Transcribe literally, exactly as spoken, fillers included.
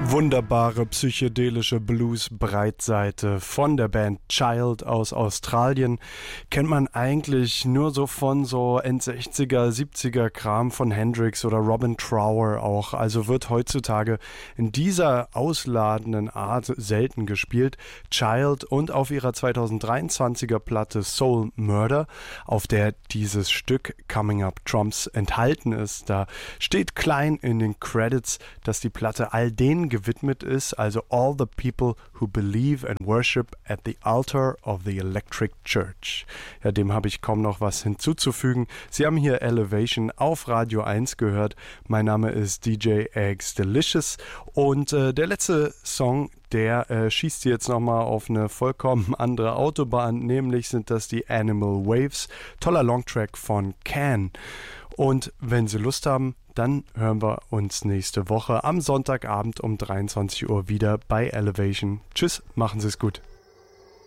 Wunderbare psychedelische Blues-Breitseite von der Band Child aus Australien. Kennt man eigentlich nur so von so End-sechziger, siebziger Kram von Hendrix oder Robin Trower auch. Also wird heutzutage in dieser ausladenden Art selten gespielt. Child und auf ihrer zweitausenddreiundzwanziger Platte Soul Murder, auf der dieses Stück Coming Up Trumps enthalten ist. Da steht klein in den Credits, dass die Platte all denen gewidmet ist, also all the people who believe and worship at the altar of the Electric Church. Ja, dem habe ich kaum noch was hinzuzufügen. Sie haben hier Elevation auf Radio eins gehört. Mein Name ist D J Eggs Delicious und äh, der letzte Song, der äh, schießt jetzt nochmal auf eine vollkommen andere Autobahn, nämlich sind das die Animal Waves. Toller Longtrack von Can. Und wenn Sie Lust haben, dann hören wir uns nächste Woche am Sonntagabend um dreiundzwanzig Uhr wieder bei Elevation. Tschüss, machen Sie es gut.